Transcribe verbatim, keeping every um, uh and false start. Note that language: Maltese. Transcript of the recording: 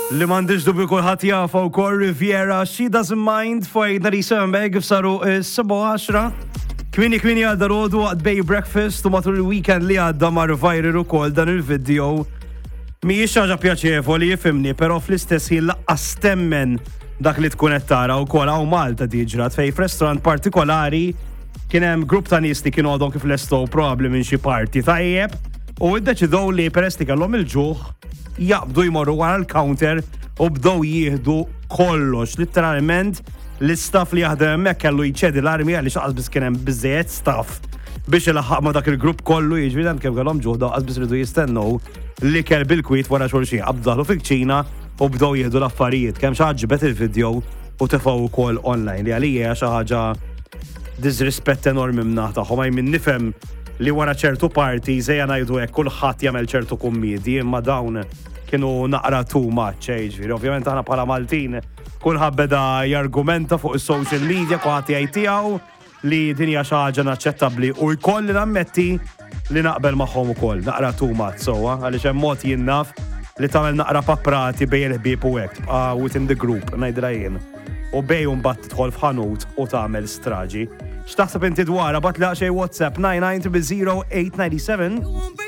Li m'għandix dubju kulħadd jafa wkoll Riviera She Doesn't Mind f'għidna li sembek f'saru s-seba' għaxra. Kmini kmini għadda rodu għad Bay Breakfast u matul il-weekend li għadda mar viral ukoll dan il-video. Mhijiex ħaġa pjaċevoli jifhimni, però fl-istess ħin laqqas temmen dak li tkun qed tara wkoll hawn Malta diġrat fejn f'restorant partikolari kien hemm grupp ta' nies li kienu għadhom kif lestgħu probabbli minn xi parti tajjeb u iddeċidew li peress li kellhom il-ġuħ jaqbdu jmorru wara l-counter u bdew jieħdu kollox, literalment l-istaff li jaħdem hemmhekk kellu jċedi l-armi għalli xaqas biss kien hemm biżejjed staff biex ilaħħaq ma' dak il-grupp kollu jiġri dan kemm kellhom ġuħ daqqas biss ridu jistennew li kell bil-kwiet wara xulxin qabdaħlu fil-kċina u bdew jieħdu l-affarijiet kemm xi ħaġibet il-video u tefgħu wkoll online li għalija xi ħaġa disrispett enormi mnaħ tagħhom għaj min nifhem li wara ċertu parti żejja ngħidu hekk kulħadd jagħmel ċertu kummedji imma dawn kienu naqra too much, ġifieri. Ovvjament aħna bħala Maltin kulħadd beda jargumenta fuq is-social media kulħadd jgħid tiegħu li din hija xi ħaġa naċċettabbli u jkolli nammetti li naqbel magħhom ukoll naqra too much sewwa għaliex hemm mod jien naf li tagħmel naqra papprati bejn il-ħbieb u hekk tibqa' within the group ngħidilha jien. U bej mbagħad tidħol f'ħanut u tagħmel straġi. X'taħseb inti dwarha bat laqxej WhatsApp nine nine zero eight nine seven